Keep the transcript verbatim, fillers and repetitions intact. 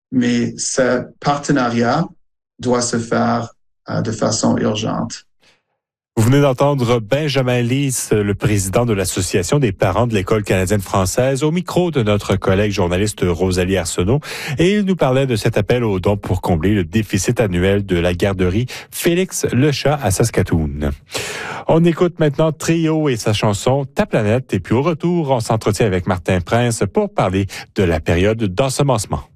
mais ce partenariat doit se faire euh, de façon urgente. Vous venez d'entendre Benjamin Lys, le président de l'Association des parents de l'École canadienne française, au micro de notre collègue journaliste Rosalie Arsenault. Et il nous parlait de cet appel aux dons pour combler le déficit annuel de la garderie Félix Lechat à Saskatoon. On écoute maintenant Trio et sa chanson Ta planète. Et puis au retour, on s'entretient avec Martin Prince pour parler de la période d'ensemencement.